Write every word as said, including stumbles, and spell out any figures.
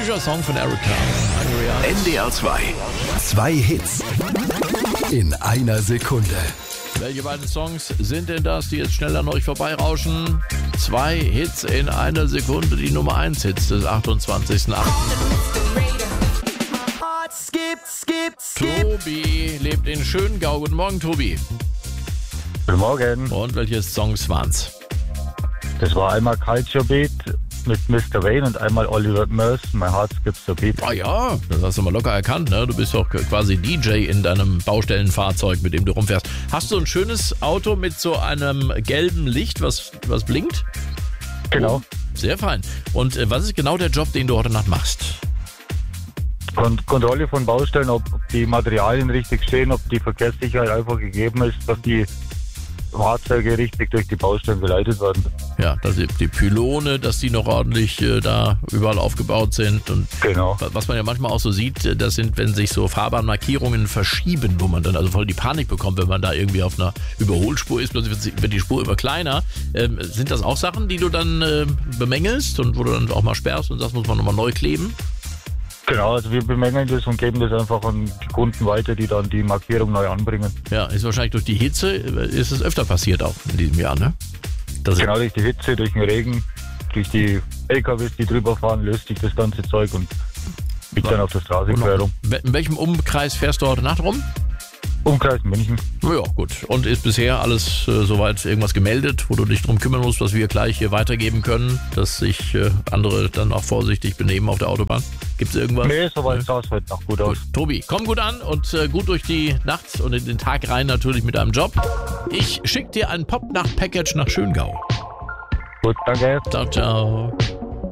Typischer Song von Erika. N D R zwei. Zwei Hits in einer Sekunde. Welche beiden Songs sind denn das, die jetzt schnell an euch vorbeirauschen? Zwei Hits in einer Sekunde, die Nummer eins Hits des achtundzwanzigsten achten Tobi lebt in Schöngau. Guten Morgen, Tobi. Guten Morgen. Und welche Songs waren's? Das war einmal Culture Beat mit Mister Wayne und einmal Oliver Murs, My Heart Skips a Beat. Ah ja, das hast du mal locker erkannt, ne? Du bist doch quasi D J in deinem Baustellenfahrzeug, mit dem du rumfährst. Hast du ein schönes Auto mit so einem gelben Licht, was, was blinkt? Genau. Oh, sehr fein. Und äh, was ist genau der Job, den du heute Nacht machst? Kon- Kontrolle von Baustellen, ob, ob die Materialien richtig stehen, ob die Verkehrssicherheit einfach gegeben ist, dass die Fahrzeuge richtig durch die Baustellen geleitet werden. Ja, dass die, die Pylone, dass die noch ordentlich äh, da überall aufgebaut sind. Und Genau. was man ja manchmal auch so sieht, das sind, wenn sich so Fahrbahnmarkierungen verschieben, wo man dann also voll die Panik bekommt, wenn man da irgendwie auf einer Überholspur ist, plötzlich wird die Spur immer kleiner. Ähm, sind das auch Sachen, die du dann äh, bemängelst und wo du dann auch mal sperrst und sagst, muss man nochmal neu kleben? Genau, also wir bemängeln das und geben das einfach an die Kunden weiter, die dann die Markierung neu anbringen. Ja, ist wahrscheinlich durch die Hitze, ist es öfter passiert auch in diesem Jahr, ne? Das Genau, durch die Hitze, durch den Regen, durch die L K Ws, die drüber fahren, löst sich das ganze Zeug und liegt dann auf der Straße quer rum. In welchem Umkreis fährst du heute Nacht rum? Umkreis München. Ja, gut. Und ist bisher alles äh, soweit irgendwas gemeldet, wo du dich drum kümmern musst, was wir gleich hier weitergeben können, dass sich äh, andere dann auch vorsichtig benehmen auf der Autobahn? Gibt es irgendwas? Nee, soweit sah es heute noch gut aus. Gut. Tobi, komm gut an und äh, gut durch die Nacht und in den Tag rein natürlich mit deinem Job. Ich schick dir ein Pop-Nacht-Package nach Schöngau. Gut, danke. Ciao, ciao.